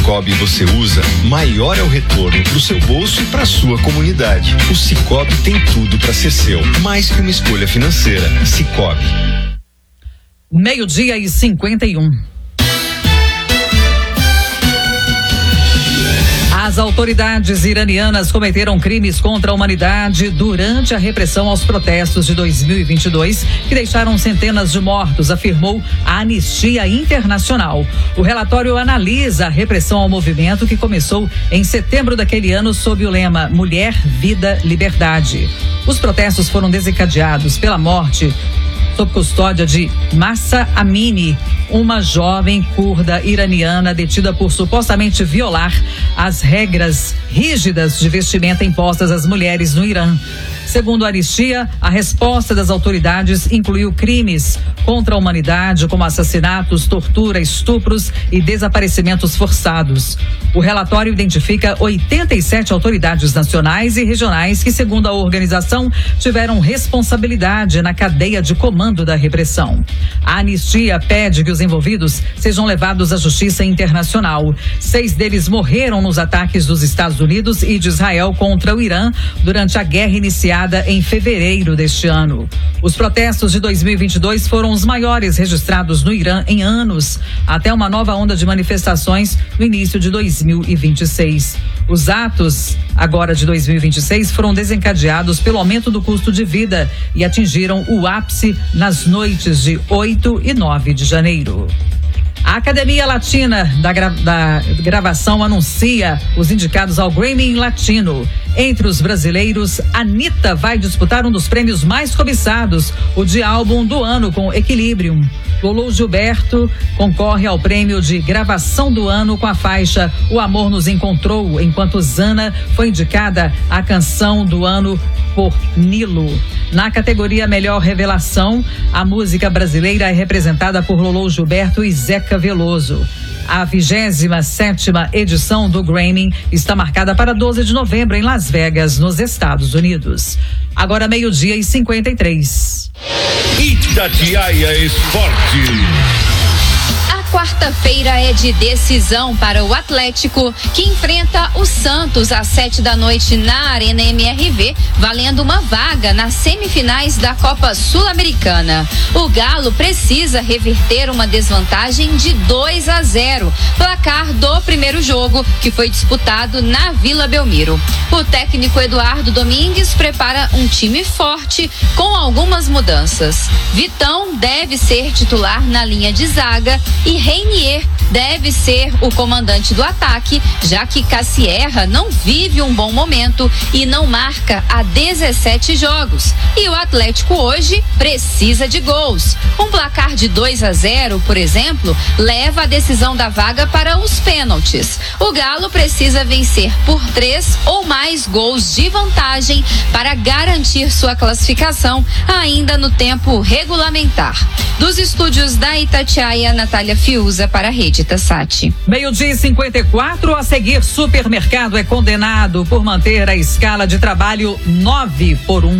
Cicobi você usa, maior é o retorno para o seu bolso e para a sua comunidade. O Cicobi tem tudo para ser seu, mais que uma escolha financeira. Cicobi. 12:51. As autoridades iranianas cometeram crimes contra a humanidade durante a repressão aos protestos de 2022, que deixaram centenas de mortos, afirmou a Anistia Internacional. O relatório analisa a repressão ao movimento que começou em setembro daquele ano sob o lema Mulher, Vida, Liberdade. Os protestos foram desencadeados pela morte sob custódia de Mahsa Amini, uma jovem curda iraniana detida por supostamente violar as regras rígidas de vestimenta impostas às mulheres no Irã. Segundo a Anistia, a resposta das autoridades incluiu crimes contra a humanidade, como assassinatos, tortura, estupros e desaparecimentos forçados. O relatório identifica 87 autoridades nacionais e regionais que, segundo a organização, tiveram responsabilidade na cadeia de comando da repressão. A Anistia pede que os envolvidos sejam levados à justiça internacional. 6 deles morreram nos ataques dos Estados Unidos e de Israel contra o Irã durante a guerra iniciada em fevereiro deste ano. Os protestos de 2022 foram os maiores registrados no Irã em anos, até uma nova onda de manifestações no início de 2026. Os atos, agora de 2026, foram desencadeados pelo aumento do custo de vida e atingiram o ápice nas noites de 8 e 9 de janeiro. A Academia Latina da Gravação anuncia os indicados ao Grammy Latino. Entre os brasileiros, Anitta vai disputar um dos prêmios mais cobiçados, o de álbum do ano com Equilibrium. Lolo Gilberto concorre ao prêmio de gravação do ano com a faixa O Amor Nos Encontrou, enquanto Zana foi indicada a canção do ano por Nilo. Na categoria Melhor Revelação, a música brasileira é representada por Lolo Gilberto e Zeca Veloso. A 27ª edição do Grammy está marcada para 12 de novembro em Las Vegas, nos Estados Unidos. Agora 12:53. Itatiaia Esporte. Quarta-feira é de decisão para o Atlético, que enfrenta o Santos às 19h na Arena MRV, valendo uma vaga nas semifinais da Copa Sul-Americana. O Galo precisa reverter uma desvantagem de 2-0, placar do primeiro jogo, que foi disputado na Vila Belmiro. O técnico Eduardo Domingues prepara um time forte com algumas mudanças. Vitão deve ser titular na linha de zaga e Reinier deve ser o comandante do ataque, já que Cassierra não vive um bom momento e não marca há 17 jogos. E o Atlético hoje precisa de gols. Um placar de 2-0, por exemplo, leva a decisão da vaga para os pênaltis. O Galo precisa vencer por 3 ou mais gols de vantagem para garantir sua classificação ainda no tempo regulamentar. Dos estúdios da Itatiaia, Natália Fiuza para a Rede Tassati. 12:54, a seguir, supermercado é condenado por manter a escala de trabalho 9x1.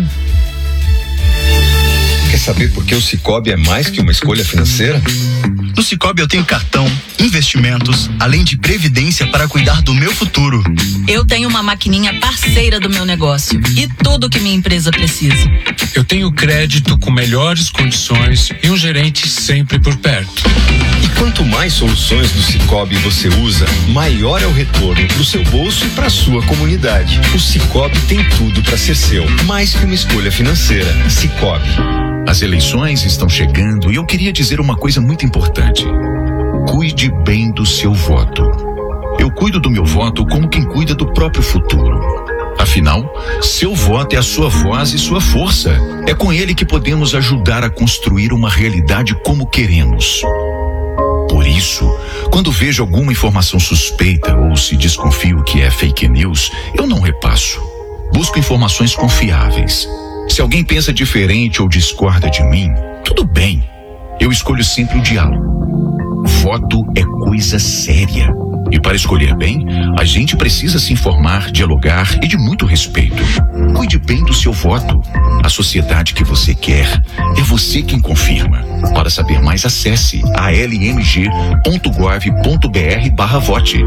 Quer saber por que o Cicobi é mais que uma escolha financeira? No Cicobi eu tenho cartão, investimentos, além de previdência para cuidar do meu futuro. Eu tenho uma maquininha parceira do meu negócio e tudo que minha empresa precisa. Eu tenho crédito com melhores condições e um gerente sempre por perto. E quanto mais soluções do Cicobi você usa, maior é o retorno para o seu bolso e para a sua comunidade. O Cicobi tem tudo para ser seu, mais que uma escolha financeira. Cicobi. As eleições estão chegando e eu queria dizer uma coisa muito importante. Cuide bem do seu voto. Eu cuido do meu voto como quem cuida do próprio futuro. Afinal, seu voto é a sua voz e sua força. É com ele que podemos ajudar a construir uma realidade como queremos. Por isso, quando vejo alguma informação suspeita ou se desconfio que é fake news, eu não repasso. Busco informações confiáveis. Se alguém pensa diferente ou discorda de mim, tudo bem. Eu escolho sempre o diálogo. Voto é coisa séria. E para escolher bem, a gente precisa se informar, dialogar e de muito respeito. Cuide bem do seu voto. A sociedade que você quer é você quem confirma. Para saber mais, acesse almg.gov.br/vote.